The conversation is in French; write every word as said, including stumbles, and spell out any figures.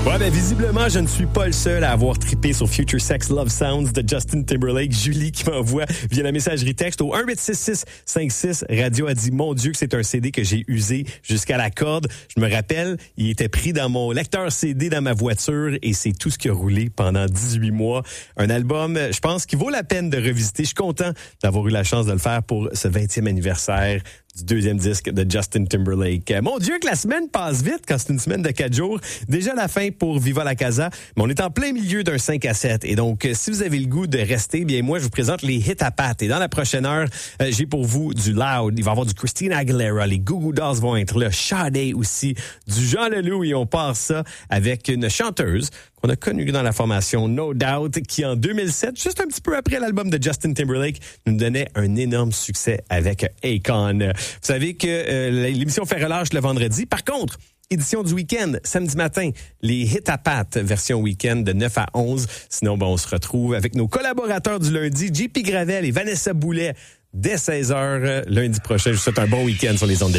Ouais, ben visiblement, je ne suis pas le seul à avoir trippé sur Future Sex Love Sounds de Justin Timberlake. Julie qui m'envoie via la messagerie texte au un huit six six cinq six radio a dit « Mon Dieu que c'est un C D que j'ai usé jusqu'à la corde. » Je me rappelle, il était pris dans mon lecteur C D dans ma voiture et c'est tout ce qui a roulé pendant dix-huit mois. Un album, je pense, qui vaut la peine de revisiter. Je suis content d'avoir eu la chance de le faire pour ce vingtième anniversaire du deuxième disque de Justin Timberlake. Mon Dieu, que la semaine passe vite quand c'est une semaine de quatre jours. Déjà la fin pour Viva la Casa, mais on est en plein milieu d'un cinq à sept. Et donc, si vous avez le goût de rester, bien moi, je vous présente les hits à pattes. Et dans la prochaine heure, euh, j'ai pour vous du Loud. Il va y avoir du Christina Aguilera. Les Goo Goo Dolls vont être là. Sade aussi. Du Jean Leloup. Et on part ça avec une chanteuse qu'on a connue dans la formation No Doubt, qui en deux mille sept, juste un petit peu après l'album de Justin Timberlake, nous donnait un énorme succès avec Akon. Vous savez que euh, l'émission fait relâche le vendredi. Par contre, édition du week-end, samedi matin, les hits à pattes, version week-end de neuf à onze. Sinon, ben, on se retrouve avec nos collaborateurs du lundi, J P Gravel et Vanessa Boulet, dès seize heures lundi prochain. Je vous souhaite un bon week-end sur les ondes de